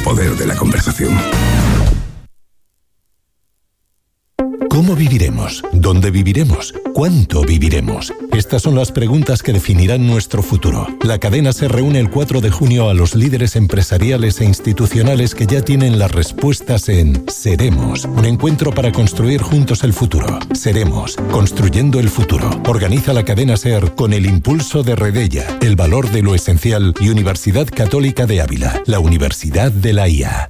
poder de la conversación. ¿Cómo viviremos? ¿Dónde viviremos? ¿Cuánto viviremos? Estas son las preguntas que definirán nuestro futuro. La cadena se reúne el 4 de junio a los líderes empresariales e institucionales que ya tienen las respuestas en Seremos, un encuentro para construir juntos el futuro. Seremos, construyendo el futuro. Organiza la cadena SER con el impulso de Redella, el valor de lo esencial y Universidad Católica de Ávila, la Universidad de la IA.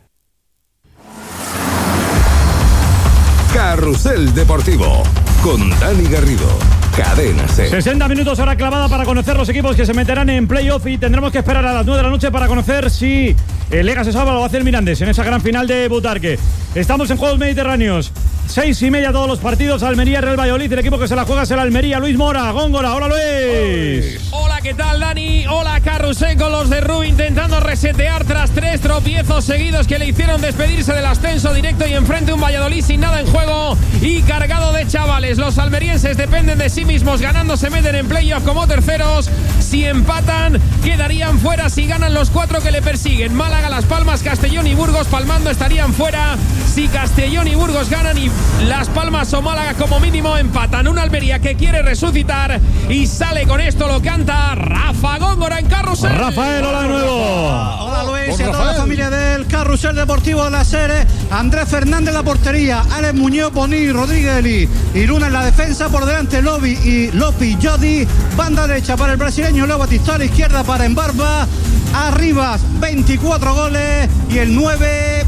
Carrusel Deportivo con Dani Garrido. Cadena SER. 60 minutos hora clavada para conocer los equipos que se meterán en playoff y tendremos que esperar a las 9 de la noche para conocer si el Lega se salva o lo va a hacer el Mirandés en esa gran final de Butarque. Estamos en Juegos Mediterráneos. 6:30 todos los partidos. Almería, Real Valladolid. El equipo que se la juega es el Almería. Luis Mora, Góngora. Hola, Luis. Hola, ¿qué tal, Dani? Hola, Carrusel, con los de Rubí intentando resetear tras 3 tropiezos seguidos que le hicieron despedirse del ascenso directo y enfrente un Valladolid sin nada en juego y cargado de chavales. Los almerienses dependen de sí mismos. Ganando se meten en playoff como terceros. Si empatan, quedarían fuera. Si ganan los 4 que le persiguen, Málaga, Las Palmas, Castellón y Burgos, palmando estarían fuera. Si Castellón y Burgos ganan y Las Palmas o Málaga como mínimo empatan. Una Almería que quiere resucitar y sale con esto, lo canta Rafa Góngora en Carrusel. Rafael, hola de nuevo. Hola Luis y a toda la familia del Carrusel Deportivo de la SER. Andrés Fernández en la portería, Alex Muñoz, Boní, Rodríguez Eli y Luna en la defensa. Por delante Lobi y Lopi Jodi. Banda derecha para el brasileño Leo Batista, a la izquierda para Embarba. Arribas, 24 goles y el 9,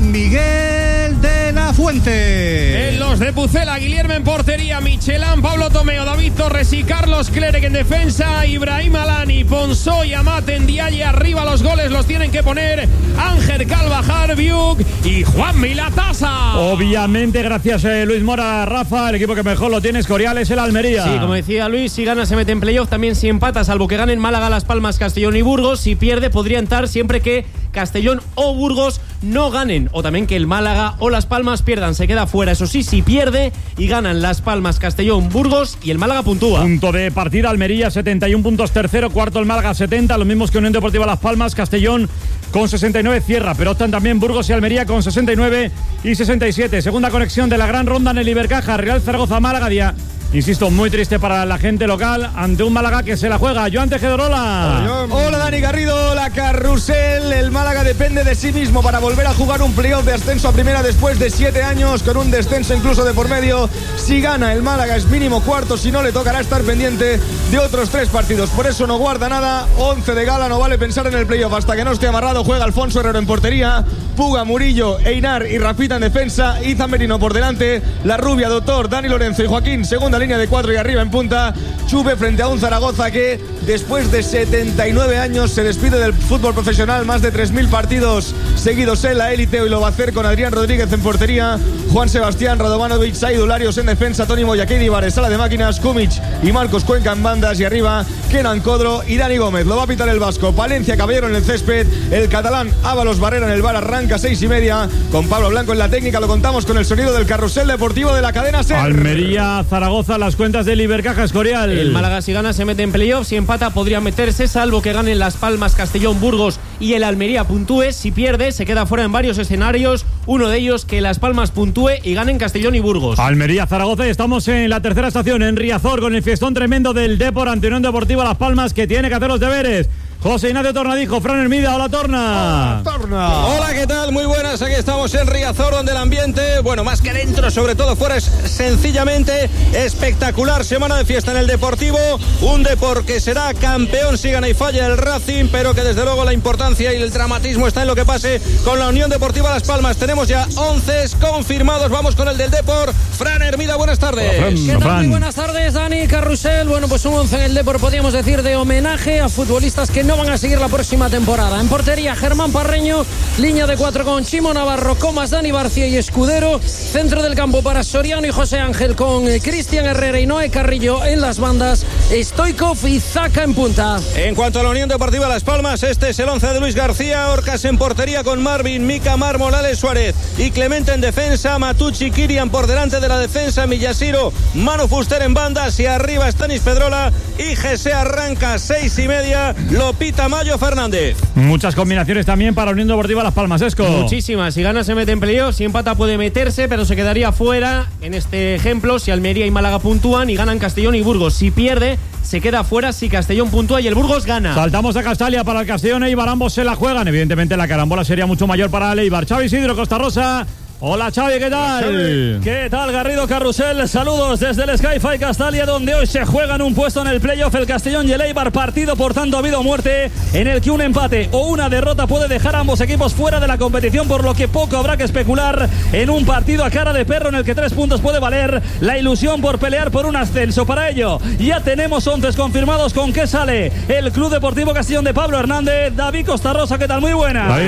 Miguel de la Fuente. En los de Pucela, Guillermo en portería, Michelán, Pablo Tomeo, David Torres y Carlos Clerec en defensa, Ibrahim Alani, Ponsó y Amat en Dialle. Arriba los goles los tienen que poner Ángel Calvajar, Biuk y Juan Milatasa. Obviamente, gracias Luis Mora, Rafa. El equipo que mejor lo tiene es Corial, es el Almería. Sí, como decía Luis, si gana se mete en playoff. También si empata, salvo que ganen Málaga, Las Palmas, Castellón y Burgos. Si pierde, podría entrar siempre que Castellón o Burgos no ganen, o también que el Málaga o Las Palmas pierdan, se queda fuera. Eso sí, si pierde y ganan Las Palmas, Castellón, Burgos y el Málaga puntúa. Punto de partida, Almería 71 puntos, tercero, cuarto el Málaga 70, los mismos que Unión Deportiva Las Palmas. Castellón con 69 cierra, pero optan también Burgos y Almería con 69 y 67. Segunda conexión de la gran ronda en el Ibercaja, Real Zaragoza, Málaga, día, insisto, muy triste para la gente local ante un Málaga que se la juega. Joan Tejedorola. Hola Dani Garrido, la Carrusel. El Málaga depende de sí mismo para volver a jugar un playoff de ascenso a primera después de 7 años, con un descenso incluso de por medio. Si gana el Málaga es mínimo cuarto, si no le tocará estar pendiente de otros 3 partidos. Por eso no guarda nada, 11 de gala, no vale pensar en el playoff hasta que no esté amarrado. Juega Alfonso Herrero en portería, Puga, Murillo, Einar y Rafita en defensa, Izan Merino por delante, La Rubia, Doctor, Dani Lorenzo y Joaquín, segunda línea de 4 y arriba en punta. Chupe frente a un Zaragoza que después de 79 años se despide del fútbol profesional, más de 3.000 partidos seguidos en la élite, y lo va a hacer con Adrián Rodríguez en portería, Juan Sebastián, Radovanovic, Saidu Larios en defensa, Toni Moya, Keidi Vares, sala de máquinas, Kumic y Marcos Cuenca en bandas, y arriba Kenan Codro y Dani Gómez. Lo va a pitar el vasco Palencia Caballero en el césped, el catalán Ábalos Barrera en el bar. Arranca 6:30 con Pablo Blanco en la técnica. Lo contamos con el sonido del Carrusel Deportivo de la cadena SER. Almería, Zaragoza, las cuentas del Ibercaja, Escorial. El Málaga si gana se mete en playoff, si empata podría meterse, salvo que ganen Las Palmas, Castellón, Burgos y el Almería puntúe. Si pierde se queda fuera en varios escenarios, uno de ellos que Las Palmas puntúe y ganen Castellón y Burgos. Almería, Zaragoza, y estamos en la tercera estación en Riazor con el fiestón tremendo del Depor ante Unión Deportiva Las Palmas, que tiene que hacer los deberes. José Ignacio Tornadijo, Fran Hermida, hola Torna. Hola, ¿qué tal? Muy buenas, aquí estamos en Riazor, donde el ambiente, bueno, más que dentro, sobre todo fuera, es sencillamente espectacular. Semana de fiesta en el Deportivo, un Depor que será campeón si gana y falla el Racing, pero que desde luego la importancia y el dramatismo está en lo que pase con la Unión Deportiva Las Palmas. Tenemos ya 11 confirmados, vamos con el del Depor. Fran Hermida, buenas tardes. Hola, ¿Qué tal? Muy buenas tardes, Dani, Carrusel. Bueno, pues un 11 en el Depor, podríamos decir, de homenaje a futbolistas que no van a seguir la próxima temporada. En portería, Germán Parreño, línea de 4 con Chimo Navarro, Comas, Dani Barcia y Escudero, centro del campo para Soriano y José Ángel, con Cristian Herrera y Noé Carrillo en las bandas, Stoikov y Zaka en punta. En cuanto a la Unión Deportiva Las Palmas, este es el 11 de Luis García. Orcas en portería con Marvin, Mica, Mármol, Alex Suárez y Clemente en defensa. Matucci, Kirian por delante de la defensa. Millasiro, Manu Fuster en bandas y arriba Stanis Pedrola y Jesse arranca 6:30. Lopita, Mayo, Fernández. Muchas combinaciones también para Unión Deportiva Las Palmas, Esco. Muchísimas. Si gana se mete en playoff, si empata puede meterse, pero se quedaría fuera. En este ejemplo, si Almería y Málaga puntúan y ganan Castellón y Burgos. Si pierde, se queda fuera si Castellón puntúa y el Burgos gana. Saltamos a Castalia para el Castellón e Eibar, ambos se la juegan. Evidentemente la carambola sería mucho mayor para el Eibar. Xavi Isidro, Costa Rosa. Hola Xavi, ¿qué tal? ¿Qué tal, Garrido, Carrusel? Saludos desde el Sky-Fi Castalia, donde hoy se juegan un puesto en el playoff el Castellón y el Eibar. Partido, por tanto, ha habido muerte, en el que un empate o una derrota puede dejar a ambos equipos fuera de la competición, por lo que poco habrá que especular en un partido a cara de perro en el que 3 puntos puede valer la ilusión por pelear por un ascenso. Para ello, ya tenemos 11 confirmados. ¿Con qué sale el Club Deportivo Castellón de Pablo Hernández? David Costa Rosa, ¿qué tal? Muy buenas.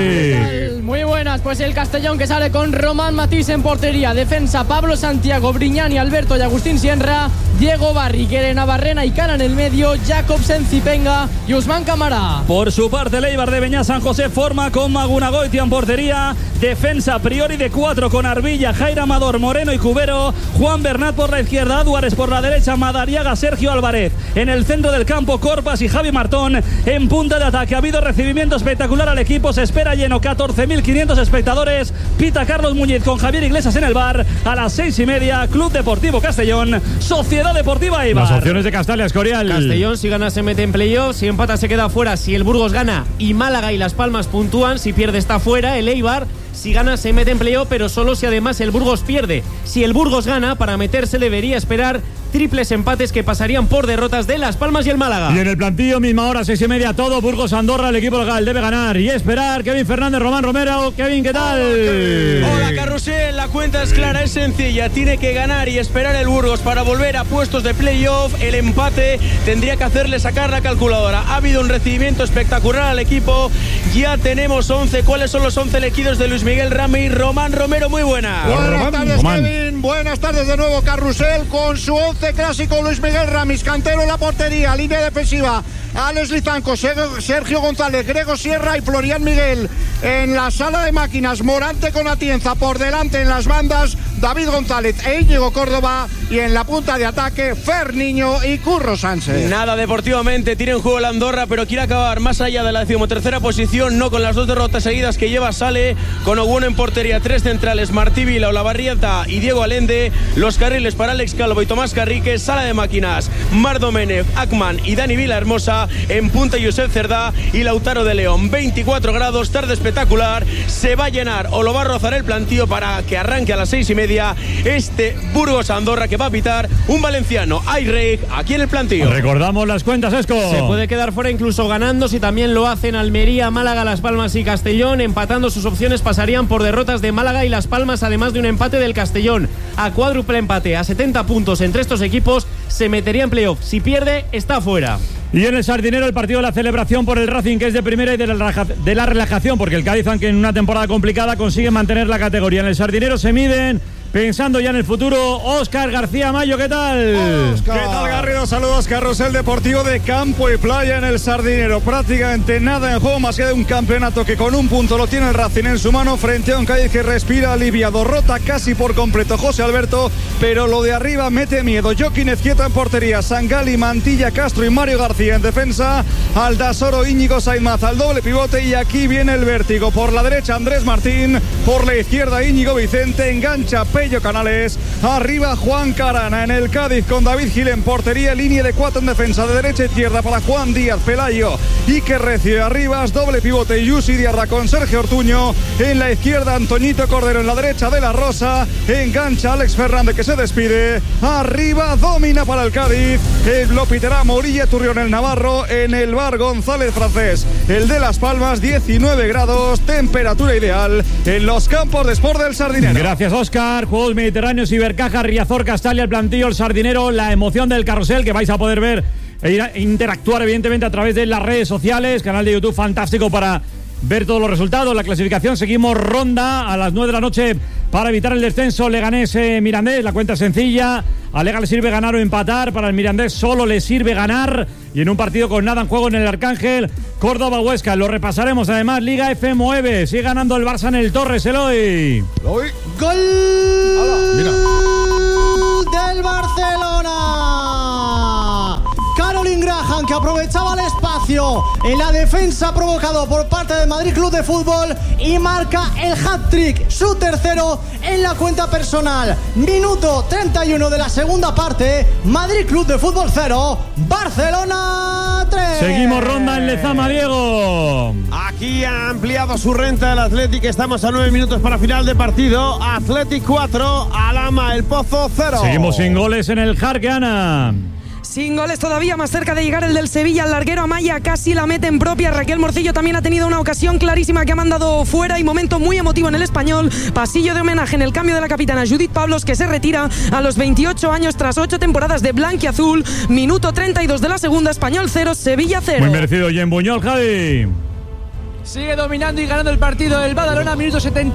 Muy buenas, pues el Castellón que sale con Román Matís en portería, defensa Pablo Santiago, Briñani, Alberto y Agustín Sierra, Diego Barri, Kerena Barrena y Cara en el medio, Jacobsen, Cipenga y Usman Camara. Por su parte, el Eibar de Beñá San José forma con Magunagoitia en portería, defensa Priori de 4 con Arbilla, Jair Amador, Moreno y Cubero, Juan Bernat por la izquierda, Álvarez por la derecha, Madariaga, Sergio Álvarez en el centro del campo, Corpas y Javi Martón en punta de ataque. Ha habido recibimiento espectacular al equipo, se espera lleno, 14.500 espectadores. Pita Carlos Muñiz con Javier Iglesias en el bar. A las 6:30, Club Deportivo Castellón, Sociedad Deportiva Eibar. Las opciones de Castalia, Escorial. Castellón, si gana se mete en playoff, si empata se queda fuera, si el Burgos gana y Málaga y Las Palmas puntúan, si pierde está fuera. El Eibar, si gana se mete en playoff, pero solo si además el Burgos pierde. Si el Burgos gana, para meterse debería esperar triples empates que pasarían por derrotas de Las Palmas y el Málaga. Y en el plantillo, misma hora, 6:30, todo Burgos Andorra, el equipo local debe ganar y esperar. Kevin Fernández, Román Romero. Kevin, ¿qué tal? Hola, Carrusel, la cuenta es clara, es sencilla. Tiene que ganar y esperar el Burgos para volver a puestos de playoff. El empate tendría que hacerle sacar la calculadora. Ha habido un recibimiento espectacular al equipo. Ya tenemos 11. ¿Cuáles son los 11 elegidos de Luis Miguel Rami? Román Romero, muy buena. Buenas tardes, Kevin. Buenas tardes de nuevo, Carrusel, con su 11 clásico. Luis Miguel Ramis, Cantero en la portería, línea defensiva, Alex Lizanco, Sergio González, Grego Sierra y Florian Miguel. En la sala de máquinas, Morante con Atienza, por delante en las bandas, David González e Íñigo Córdoba, y en la punta de ataque, Fer Niño y Curro Sánchez. Nada, deportivamente tiene en juego la Andorra, pero quiere acabar más allá de la 13ª posición, no con las 2 derrotas seguidas que lleva. Sale con Oguno en portería, 3 centrales, Martí Vila, Olavarrieta y Diego Alende, los carriles para Alex Calvo y Tomás Carrique, sala de máquinas, Mar Domenech, Akman y Dani Villahermosa, en punta Josep Cerdá y Lautaro de León. 24 grados, tarde espectacular, se va a llenar o lo va a rozar el plantío para que arranque a las 6:30 este Burgos Andorra, que va a pitar un valenciano, Ayrek, aquí en el plantío. Recordamos las cuentas, Esco. Se puede quedar fuera incluso ganando, si también lo hacen Almería, Málaga, Las Palmas y Castellón. Empatando, sus opciones pasarían por derrotas de Málaga y Las Palmas, además de un empate del Castellón. A cuádruple empate, a 70 puntos entre estos equipos, se metería en playoff. Si pierde, está fuera. Y en el Sardinero, el partido de la celebración por el Racing, que es de primera, y de la relajación, porque el Cádiz, aunque en una temporada complicada, consigue mantener la categoría. En el Sardinero se miden, pensando ya en el futuro, Óscar García Mayo, ¿qué tal? Oscar. ¿Qué tal, Garrido? Saludos, Carrusel Deportivo de campo y playa en el Sardinero. Prácticamente nada en juego, más que de un campeonato que con un punto lo tiene el Racing en su mano, frente a un Cádiz que respira aliviado. Rota casi por completo José Alberto, pero lo de arriba mete miedo. Joaquín Ezquieta en portería, Sangali, Mantilla, Castro y Mario García en defensa, Aldasoro, Íñigo Sainz al doble pivote, y aquí viene el vértigo. Por la derecha Andrés Martín, por la izquierda Íñigo Vicente, engancha Pello Canales, arriba Juan Carana. En el Cádiz, con David Gil en portería, línea de 4 en defensa, de derecha a izquierda para Juan Díaz, Pelayo y que recibe Arribas, doble pivote Yusi Diarra con Sergio Ortuño, en la izquierda Antoñito Cordero, en la derecha De La Rosa, engancha Alex Fernández que se despide, arriba domina para el Cádiz, lo pitará Morilla Turrión el Navarro, en el bar González Francés, el de Las Palmas, 19 grados, temperatura ideal en los campos de Sport del Sardinero. Gracias, Óscar. Juegos Mediterráneos, Ibercaja, Riazor, Castalia, el plantillo, el Sardinero, la emoción del carrusel que vais a poder ver e interactuar evidentemente a través de las redes sociales, canal de YouTube fantástico para ver todos los resultados, la clasificación. Seguimos ronda a las 9 de la noche para evitar el descenso. Leganés Mirandés, la cuenta es sencilla. A Lega le sirve ganar o empatar. Para el Mirandés solo le sirve ganar. Y en un partido con nada en juego en el Arcángel, Córdoba-Huesca. Lo repasaremos además. Liga F9. Sigue ganando el Barça en el Torres, Eloy. ¡Gol! Mira. Del Barcelona. Caroline Graham, que aprovechaba el espacio en la defensa provocado por parte del Madrid Club de Fútbol y marca el hat-trick, su tercero en la cuenta personal. Minuto 31 de la segunda parte. Madrid Club de Fútbol 0, Barcelona 3. Seguimos ronda en Lezama, Diego. Aquí ha ampliado su renta el Athletic. Estamos a 9 minutos para final de partido. Athletic 4, Alhama El Pozo 0. Seguimos sin goles en el Jarque, Ana. Sin goles todavía, más cerca de llegar el del Sevilla. El larguero Amaya casi la mete en propia. Raquel Morcillo también ha tenido una ocasión clarísima que ha mandado fuera y momento muy emotivo en el Español. Pasillo de homenaje en el cambio de la capitana Judith Pablos, que se retira a los 28 años tras 8 temporadas de blanquiazul. Minuto 32 de la segunda, Español 0, Sevilla 0. Muy merecido, Jen Buñol, Javi. Sigue dominando y ganando el partido el Badalona, minuto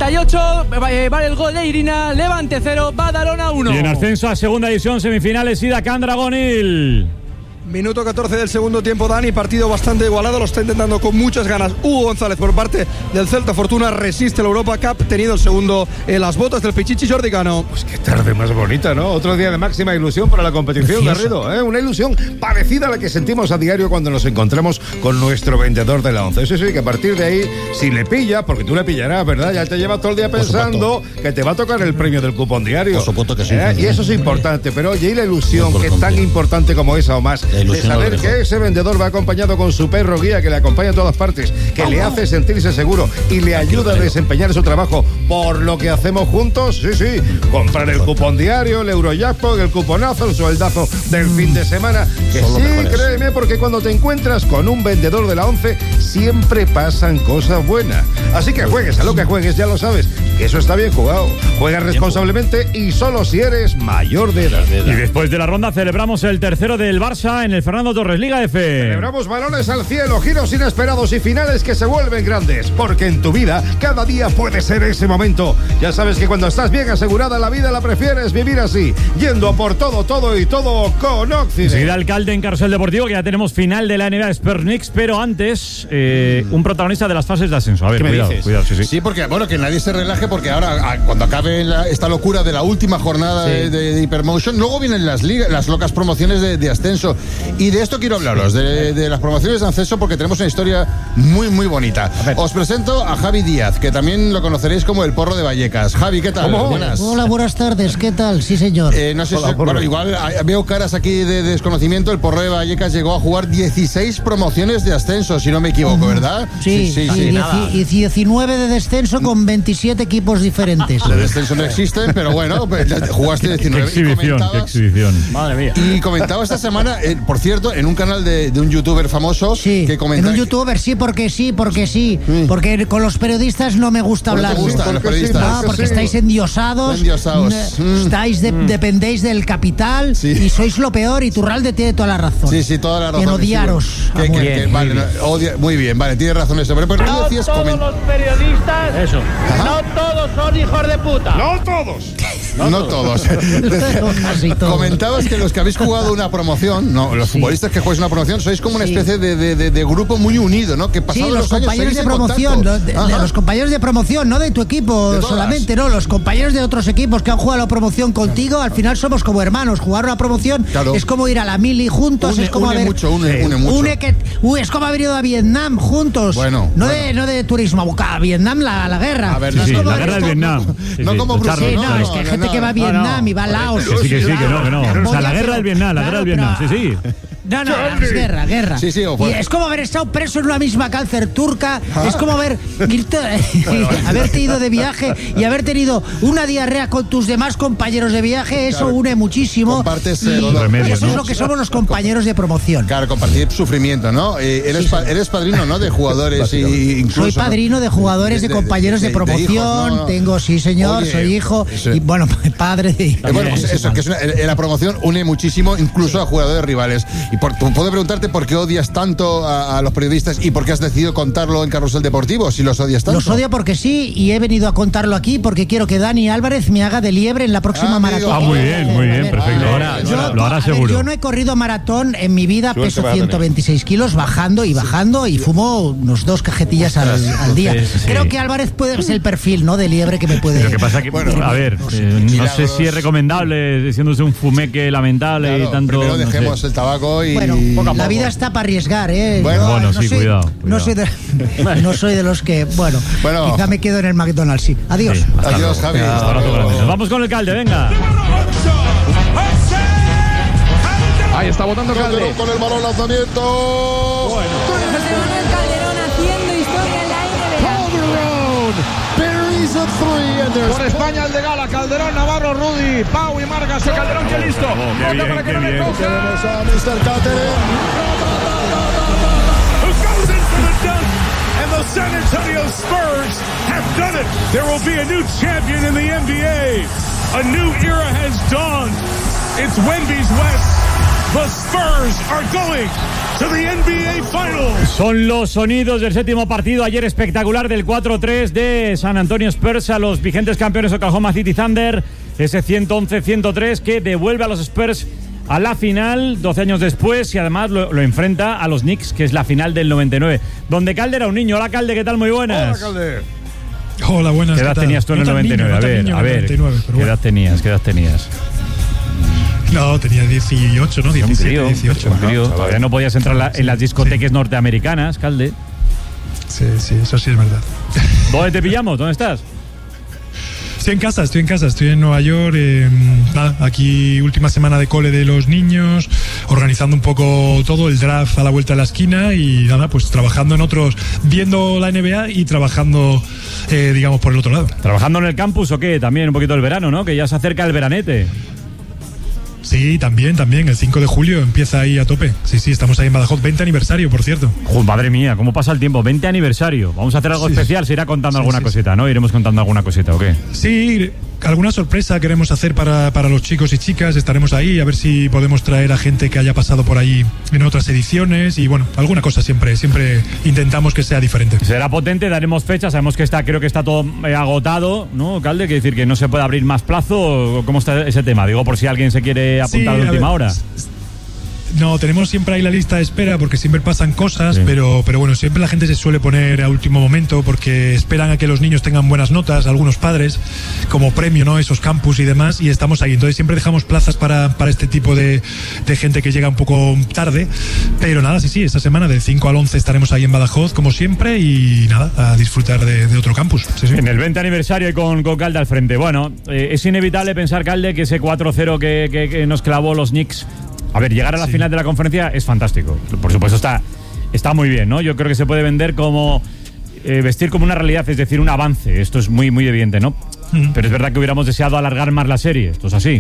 78. Vale el gol de Irina. Levante 0, Badalona 1. Y en ascenso a segunda división, semifinales, Sidacán Dragonil. Minuto 14 del segundo tiempo, Dani. Partido bastante igualado, lo está intentando con muchas ganas Hugo González por parte del Celta. Fortuna resiste la Europa Cup, tenido el segundo en las botas del Pichichi Jordi Cano. Pues qué tarde más bonita, ¿no? Otro día de máxima ilusión para la competición, Garrido, ¿eh? Una ilusión parecida a la que sentimos a diario cuando nos encontramos con nuestro vendedor de la once. Sí, que a partir de ahí, si le pilla, porque tú le pillarás, ¿verdad? Ya te llevas todo el día pensando que te va a tocar el premio del cupón diario. Por supuesto que sí. Y eso es importante, pero oye, y la ilusión, que es tan importante como esa o más, de saber que ese vendedor va acompañado con su perro guía, que le acompaña a todas partes, que le hace sentirse seguro y le ayuda a desempeñar su trabajo por lo que hacemos juntos. Sí, comprar el cupón diario, el Eurojackpot, el cuponazo, el sueldazo del fin de semana. Que sí, créeme, porque cuando te encuentras con un vendedor de la once, siempre pasan cosas buenas. Así que juegues a lo que juegues, ya lo sabes, que eso está bien jugado. Juega responsablemente y solo si eres mayor de edad. Y después de la ronda celebramos el tercero del Barça en el Fernando Torres, Liga F. Celebramos balones al cielo, giros inesperados y finales que se vuelven grandes, porque en tu vida cada día puede ser ese momento. Ya sabes que cuando estás bien asegurada la vida la prefieres vivir así, yendo a por todo con Occident. Enseguida Alcalde en Carrusel Deportivo, que ya tenemos final de la NBA Spernix, pero antes un protagonista de las fases de ascenso. A ver, cuidado, sí. Sí, porque bueno, que nadie se relaje, porque ahora cuando acabe esta locura de la última jornada de Hypermotion, luego vienen las locas promociones de ascenso. Y de esto quiero hablaros, de las promociones de ascenso, porque tenemos una historia muy, muy bonita. Os presento a Javi Díaz, que también lo conoceréis como el Porro de Vallecas. Javi, ¿qué tal? Buenas. Hola, buenas tardes, ¿qué tal? Sí, señor. No sé si, bueno, igual veo caras aquí de desconocimiento. El Porro de Vallecas llegó a jugar 16 promociones de ascenso, si no me equivoco, ¿verdad? Sí, 19 de descenso con 27 equipos diferentes. De descenso no existen, pero bueno, jugaste 19. Qué exhibición. Madre mía. Y comentaba esta semana, por cierto, en un canal de un youtuber famoso que comenta. En un youtuber, porque sí. Porque con los periodistas no me gusta hablar. ¿No te gustan los periodistas? Porque estáis endiosados. Dependéis del capital y sois lo peor, y Turralde tiene toda la razón. Sí, toda la razón. En odiaros. Muy bien, vale, tiene razón eso. Pero no decías, todos los periodistas, no todos son hijos de puta. No todos. No todos. Comentabas que los que habéis jugado una promoción, los futbolistas que jugáis una promoción, sois como una especie de grupo muy unido, ¿no? Que pasados los años compañeros de promoción, los compañeros de promoción, no de tu equipo solamente, no, los compañeros de otros equipos que han jugado la promoción contigo, al final somos como hermanos. Jugar una promoción es como ir a la mili juntos, es como une mucho. Es como haber ido a Vietnam juntos. Bueno, no de turismo a Vietnam, la guerra. A ver, la guerra del Vietnam. No como Bruce. Es que hay gente que va a Vietnam y va a Laos. Que no. O sea, la guerra del Vietnam, sí. No, es guerra. Sí, y es como haber estado preso en una misma cárcel turca. Es como haberte ido de viaje y haber tenido una diarrea con tus demás compañeros de viaje. Eso une muchísimo. Compartes y eso es lo que somos los compañeros de promoción. Claro, compartir sufrimiento, ¿no? Eres padrino, ¿no? De jugadores y incluso. Soy padrino de jugadores, de compañeros de promoción. Hijos, Tengo, sí, señor. Oye, soy hijo y, bueno, padre de. Bueno, pues eso, que la promoción une muchísimo, incluso a jugadores rivales. Y puedo preguntarte por qué odias tanto a los periodistas y por qué has decidido contarlo en Carrusel Deportivo, si los odias tanto. Los odio porque sí, y he venido a contarlo aquí porque quiero que Dani Álvarez me haga de liebre en la próxima maratón. Muy bien, perfecto. Lo hará seguro. Yo no he corrido maratón en mi vida, peso 126 kilos, bajando y fumo unos 2 cajetillas al día. Creo que Álvarez puede ser el perfil, ¿no?, de liebre que me puede... Lo que pasa que, a ver, no sé si es recomendable, siéndose un fumeque lamentable y tanto... Primero dejemos el tabaco y... Bueno, la vida está para arriesgar, ¿eh? Bueno, sí, cuidado. No soy de los que, bueno, quizá me quedo en el McDonald's, sí. Adiós. Sí, adiós, Javi. Nos vamos con el Calde, venga. Ahí está botando Calde. Con el balón, lanzamiento. José Manuel Calderón haciendo historia en la NBA. Por España el de Gala, Calderón, Navarro, Rudy, Pau y Margas. Calderón, que listo. Bota para que no le coja. Tenemos a Mr. Catering. Who goes in for the dunk. And the San Antonio Spurs have done it. There will be a new champion in the NBA. A new era has dawned. It's Wemby's West. The Spurs are going to the NBA Finals. Son los sonidos del séptimo partido ayer espectacular del 4-3 de San Antonio Spurs a los vigentes campeones Oklahoma City Thunder. Ese 111-103 que devuelve a los Spurs a la final 12 años después y además lo enfrenta a los Knicks, que es la final del 99, donde Calde era un niño. Hola, Calde, ¿qué tal? Muy buenas. Hola, Calde. Hola, buenas. ¿Qué edad tenías tú en el 99? A ver, ¿qué edad tenías? No, tenía 18, ¿no? 17, 18. Todavía no podías entrar en las discotecas norteamericanas, Calde. Sí, eso sí es verdad. ¿Dónde te pillamos? ¿Dónde estás? Estoy en casa, estoy en Nueva York. Aquí última semana de cole de los niños, organizando un poco todo, el draft a la vuelta de la esquina y nada, pues trabajando en otros, viendo la NBA y trabajando, digamos, por el otro lado. ¿Trabajando en el campus o qué? También un poquito el verano, ¿no? Que ya se acerca el veranete. Sí, también, el 5 de julio empieza ahí a tope. Sí, estamos ahí en Badajoz, 20 aniversario, por cierto. Madre mía, cómo pasa el tiempo, 20 aniversario. Vamos a hacer algo especial, se irá contando alguna cosita, ¿no? Iremos contando alguna cosita, ¿o qué? Sí, alguna sorpresa queremos hacer para los chicos y chicas. Estaremos ahí a ver si podemos traer a gente que haya pasado por ahí en otras ediciones y bueno, alguna cosa siempre intentamos que sea diferente. Será potente, daremos fecha, sabemos que creo que está todo agotado, ¿no, Calde? Quiere decir que no se puede abrir más plazo. ¿Cómo está ese tema? Digo, por si alguien se quiere apuntar de última hora. No, tenemos siempre ahí la lista de espera porque siempre pasan cosas, pero bueno, siempre la gente se suele poner a último momento porque esperan a que los niños tengan buenas notas, algunos padres, como premio, ¿no? Esos campus y demás, y estamos ahí. Entonces siempre dejamos plazas para este tipo de gente que llega un poco tarde, pero nada, sí, esta semana del 5 al 11 estaremos ahí en Badajoz, como siempre, y nada, a disfrutar de otro campus. Sí. En el 20 aniversario y con Calde al frente. Bueno, es inevitable pensar, Calde, que ese 4-0 que nos clavó los Knicks. A ver, llegar a la final de la conferencia es fantástico. Por supuesto, está muy bien, ¿no? Yo creo que se puede vender como vestir como una realidad, es decir, un avance. Esto es muy, muy evidente, ¿no? Pero es verdad que hubiéramos deseado alargar más la serie. Esto es así.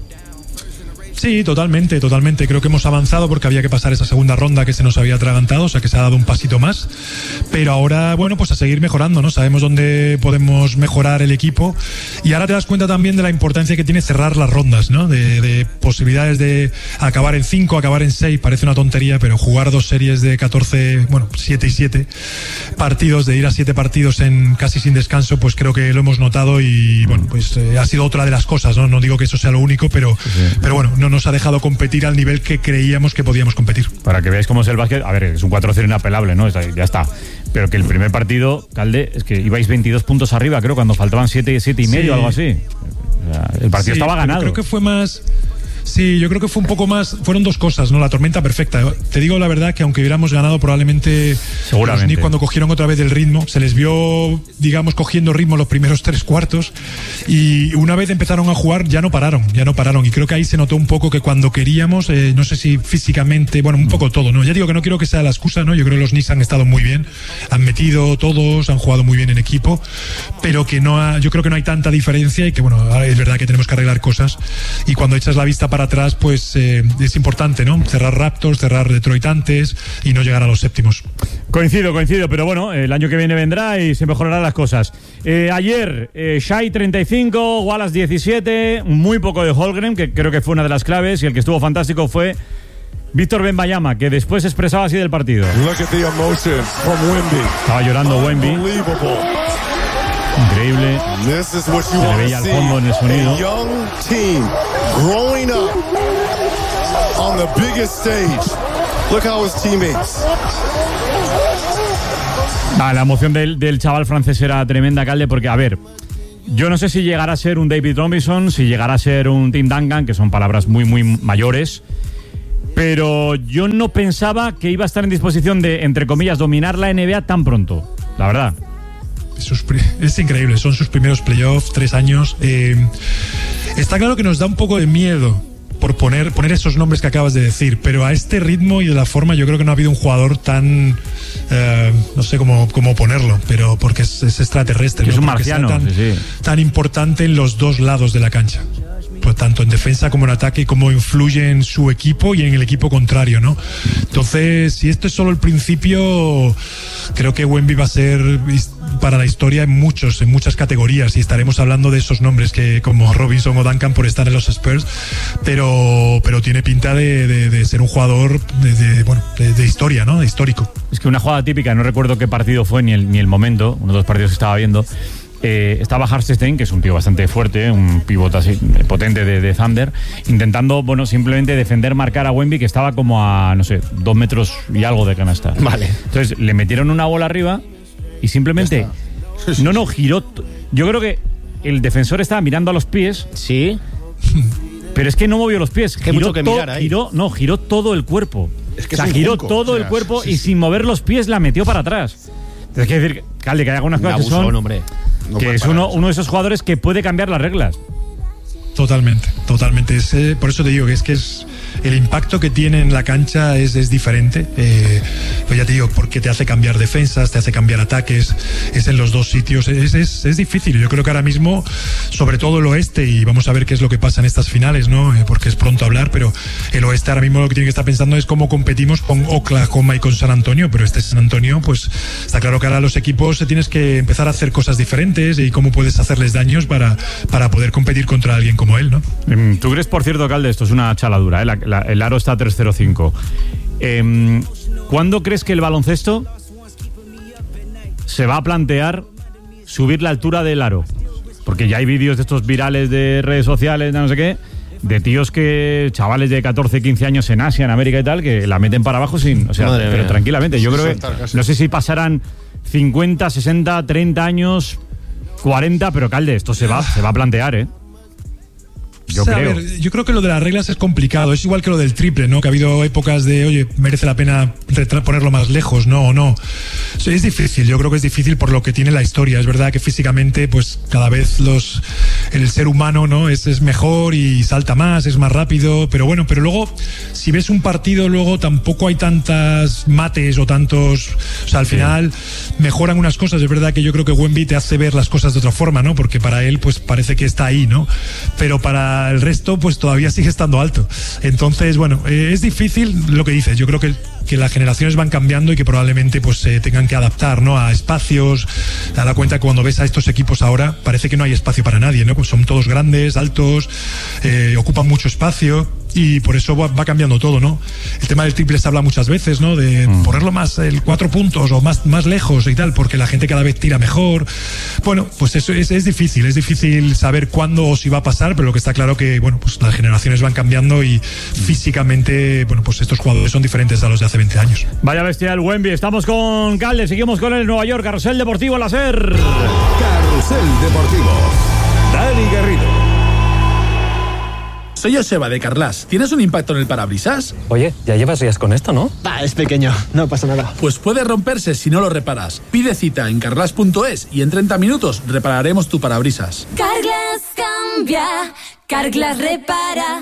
Sí, totalmente. Creo que hemos avanzado porque había que pasar esa segunda ronda que se nos había atragantado, o sea que se ha dado un pasito más. Pero ahora, bueno, pues a seguir mejorando, ¿no? Sabemos dónde podemos mejorar el equipo y ahora te das cuenta también de la importancia que tiene cerrar las rondas, ¿no? De posibilidades de acabar en 5, acabar en 6, parece una tontería, pero jugar 2 series de 14, 7 y 7 partidos, de ir a 7 partidos en casi sin descanso, pues creo que lo hemos notado y, bueno, pues ha sido otra de las cosas, ¿no? No digo que eso sea lo único, pero bueno, no nos ha dejado competir al nivel que creíamos que podíamos competir. Para que veáis cómo es el básquet, a ver, es un 4-0 inapelable, ¿no? Ya está. Pero que el primer partido, Calde, es que ibais 22 puntos arriba, creo, cuando faltaban 7 y medio, algo así. O sea, el partido estaba ganado. Creo que fue más... Sí, yo creo que fue un poco más. Fueron dos cosas, ¿no? La tormenta perfecta. Te digo la verdad que aunque hubiéramos ganado, probablemente los Knicks, cuando cogieron otra vez el ritmo, se les vio, digamos, cogiendo ritmo los primeros 3 cuartos. Y una vez empezaron a jugar, ya no pararon. Y creo que ahí se notó un poco que cuando queríamos, no sé si físicamente, bueno, un poco todo, ¿no? Ya digo que no quiero que sea la excusa, ¿no? Yo creo que los Knicks han estado muy bien, han metido todos, han jugado muy bien en equipo, pero que yo creo que no hay tanta diferencia y que, bueno, ahora es verdad que tenemos que arreglar cosas. Y cuando echas la vista para atrás, pues es importante, ¿no? Cerrar Raptors, cerrar Detroit antes y no llegar a los séptimos. Coincido, pero bueno, el año que viene vendrá y se mejorarán las cosas. Ayer, Shai 35, Wallace 17, muy poco de Holmgren, que creo que fue una de las claves, y el que estuvo fantástico fue Víctor Wembanyama, que después se expresaba así del partido. Estaba llorando Wemby. Increíble. Se le veía al fondo en el sonido. La emoción del chaval francés era tremenda, Calde, porque, a ver, yo no sé si llegará a ser un David Robinson, si llegará a ser un Tim Duncan, que son palabras muy, muy mayores, pero yo no pensaba que iba a estar en disposición de, entre comillas, dominar la NBA tan pronto, la verdad. Es increíble, son sus primeros playoffs, 3 años. Está claro que nos da un poco de miedo por poner esos nombres que acabas de decir, pero a este ritmo y de la forma yo creo que no ha habido un jugador tan no sé cómo ponerlo, pero porque es extraterrestre, que ¿no? Es un marciano, tan importante en los dos lados de la cancha, pues tanto en defensa como en ataque, cómo influye en su equipo y en el equipo contrario, ¿no? Entonces, si esto es solo el principio, creo que Wemby va a ser para la historia en muchas categorías, y estaremos hablando de esos nombres que como Robinson o Duncan por estar en los Spurs, pero tiene pinta de ser un jugador de historia, ¿no? De histórico. Es que una jugada típica, no recuerdo qué partido fue ni el momento, uno de los partidos que estaba viendo. Estaba Hartenstein, que es un tío bastante fuerte, un pivote así potente de Thunder, intentando, simplemente defender, marcar a Wemby, que estaba como a, 2 metros y algo de canasta. Vale. Entonces le metieron una bola arriba y simplemente giró. Yo creo que el defensor estaba mirando a los pies. Sí. Pero es que no movió los pies. Hay mucho que mirar ahí. Giró todo el cuerpo. Es que giró todo el cuerpo y sin mover los pies la metió para atrás. Entonces, quiero decir, Calde, que hay algunas cosas que son... hombre. Que es uno de esos jugadores que puede cambiar las reglas. Totalmente. Por eso te digo que es el impacto que tiene en la cancha es diferente. Pues ya te digo, porque te hace cambiar defensas, te hace cambiar ataques, es en los dos sitios. Es difícil. Yo creo que ahora mismo, sobre todo el oeste, y vamos a ver qué es lo que pasa en estas finales, ¿no? Porque es pronto hablar, pero el oeste ahora mismo lo que tiene que estar pensando es cómo competimos con Oklahoma y con San Antonio, pero San Antonio, pues está claro que ahora los equipos tienes que empezar a hacer cosas diferentes y cómo puedes hacerles daños para poder competir contra alguien como él, ¿no? ¿Tú crees, por cierto, Calde, esto es una chaladura, el aro está a 3.05? ¿Cuándo crees que el baloncesto se va a plantear subir la altura del aro? Porque ya hay vídeos de estos virales de redes sociales, de no sé qué, de tíos chavales de 14, 15 años en Asia, en América y tal, que la meten para abajo pero tranquilamente. Yo creo que, no sé si pasarán 50, 60, 30 años, 40, pero Calde, esto se va a plantear, ¿eh? Yo creo que lo de las reglas es complicado. Es igual que lo del triple, ¿no? Que ha habido épocas de, oye, merece la pena ponerlo más lejos, no o no. Es difícil, yo creo que es difícil por lo que tiene la historia. Es verdad que físicamente, pues cada vez el ser humano, ¿no? Es mejor y salta más, es más rápido, pero luego, si ves un partido, luego tampoco hay tantas mates o tantos. O sea, al final mejoran unas cosas. Es verdad que yo creo que Wemby te hace ver las cosas de otra forma, ¿no? Porque para él, pues parece que está ahí, ¿no? Pero para el resto, pues todavía sigue estando alto. Entonces, es difícil lo que dices. Yo creo que las generaciones van cambiando y que probablemente pues se tengan que adaptar, ¿no? A espacios. Te das cuenta que cuando ves a estos equipos ahora, parece que no hay espacio para nadie, ¿no? Pues son todos grandes, altos, ocupan mucho espacio. Y por eso va cambiando todo, ¿no? El tema del triple se habla muchas veces, ¿no? De ponerlo más, el 4 puntos o más lejos y tal, porque la gente cada vez tira mejor. Pues eso es difícil saber cuándo o si va a pasar, pero lo que está claro que, pues las generaciones van cambiando y físicamente, pues estos jugadores son diferentes a los de hace 20 años. Vaya bestia el Wemby. Estamos con Calde, seguimos con el Nueva York, Carrusel Deportivo la SER. Carrusel Deportivo, Dani Garrido. Soy Joseba de Carglass. ¿Tienes un impacto en el parabrisas? Oye, ya llevas días con esto, ¿no? Es pequeño, no pasa nada. Pues puede romperse si no lo reparas. Pide cita en carglass.es y en 30 minutos repararemos tu parabrisas. Carglass cambia, Carglass repara.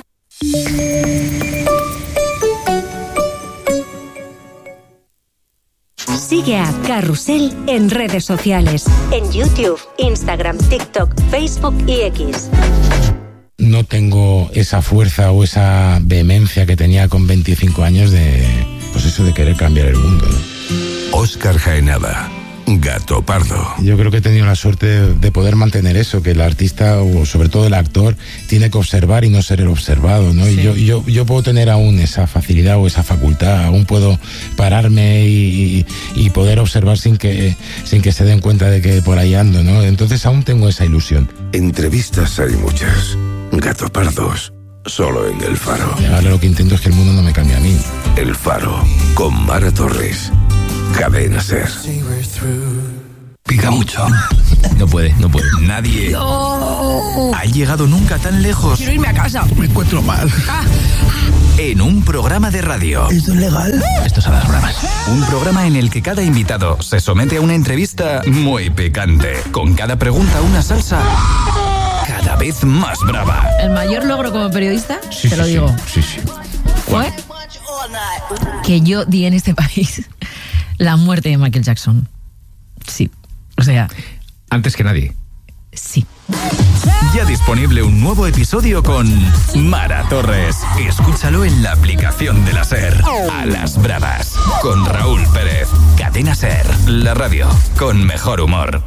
Sigue a Carrusel en redes sociales. En YouTube, Instagram, TikTok, Facebook y X. No tengo esa fuerza o esa vehemencia que tenía con 25 años de querer cambiar el mundo, ¿no? Óscar Jaenada, Gato Pardo. Yo creo que he tenido la suerte de poder mantener eso, que el artista o sobre todo el actor tiene que observar y no ser el observado, ¿no? Sí. Y yo puedo tener aún esa facilidad o esa facultad, aún puedo pararme y poder observar sin que se den cuenta de que por ahí ando, ¿no? Entonces aún tengo esa ilusión. Entrevistas hay muchas. Gato Pardos, solo en El Faro. Ahora lo que intento es que el mundo no me cambie a mí. El Faro, con Mara Torres. Cadena SER. Pica mucho. No puede. Nadie ha llegado nunca tan lejos. Quiero irme a casa. Me encuentro mal. En un programa de radio. ¿Esto es legal? Esto es a las bravas. Un programa en el que cada invitado se somete a una entrevista muy picante. Con cada pregunta una salsa cada vez más brava. El mayor logro como periodista, te lo digo. Sí. Fue que yo di en este país la muerte de Michael Jackson. Sí. O sea... Antes que nadie. Sí. Ya disponible un nuevo episodio con Mara Torres. Escúchalo en la aplicación de la SER. A las bravas. Con Raúl Pérez. Cadena SER. La radio con mejor humor.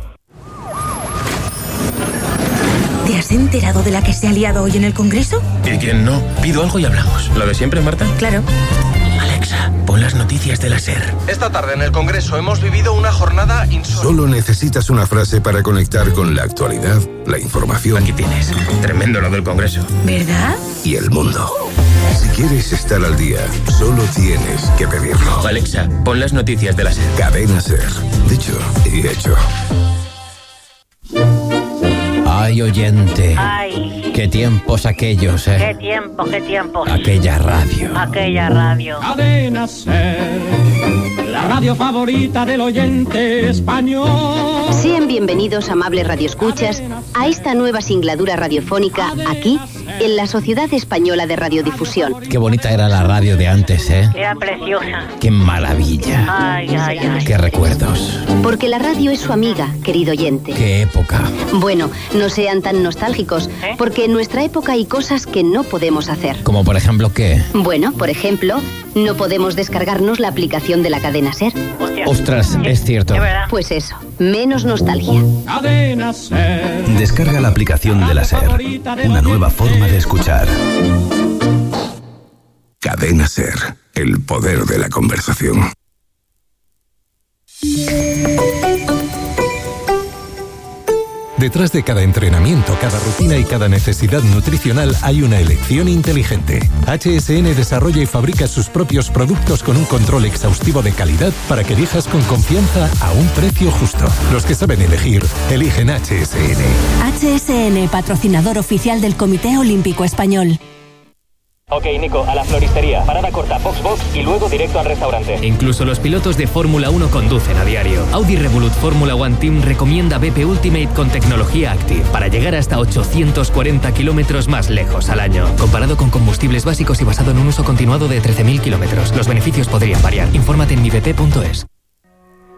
¿Te has enterado de la que se ha liado hoy en el Congreso? ¿Y quién no? Pido algo y hablamos. ¿Lo de siempre, Marta? Claro. Alexa, pon las noticias de la SER. Esta tarde en el Congreso hemos vivido una jornada insólita. Solo necesitas una frase para conectar con la actualidad, la información. Aquí tienes. Tremendo lo del Congreso. ¿Verdad? Y el mundo. Si quieres estar al día, solo tienes que pedirlo. Alexa, pon las noticias de la SER. Cadena SER. Dicho y hecho. Ay, oyente. Ay. Qué tiempos aquellos, ¿eh? Qué tiempos. Aquella radio. Cadena SER, la radio favorita del oyente español. Sean bienvenidos, amables radioescuchas, a esta nueva singladura radiofónica aquí, en la Sociedad Española de Radiodifusión. Qué bonita era la radio de antes, ¿eh? Era preciosa. Qué maravilla. Ay. Qué recuerdos. Porque la radio es su amiga, querido oyente. Qué época. Bueno, no sean tan nostálgicos, porque en nuestra época hay cosas que no podemos hacer. ¿Como por ejemplo qué? Bueno, por ejemplo, no podemos descargarnos la aplicación de la cadena SER. Ostras, es cierto. Pues eso, menos nostalgia. Cadena SER. Descarga la aplicación de la SER. Una nueva forma de escuchar. Cadena SER. El poder de la conversación. Detrás de cada entrenamiento, cada rutina y cada necesidad nutricional hay una elección inteligente. HSN desarrolla y fabrica sus propios productos con un control exhaustivo de calidad para que elijas con confianza a un precio justo. Los que saben elegir, eligen HSN. HSN, patrocinador oficial del Comité Olímpico Español. Ok, Nico, a la floristería. Parada corta, Foxbox y luego directo al restaurante. Incluso los pilotos de Fórmula 1 conducen a diario. Audi Revolut Fórmula 1 Team recomienda BP Ultimate con tecnología Active para llegar hasta 840 kilómetros más lejos al año. Comparado con combustibles básicos y basado en un uso continuado de 13.000 kilómetros. Los beneficios podrían variar. Infórmate en mibp.es.